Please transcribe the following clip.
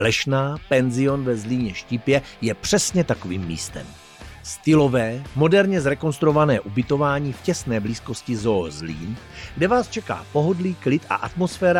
Lešná, penzion ve Zlíně Štípě, je přesně takovým místem. Stylové, moderně zrekonstruované ubytování v těsné blízkosti Zoo Zlín, kde vás čeká pohodlí, klid a atmosféra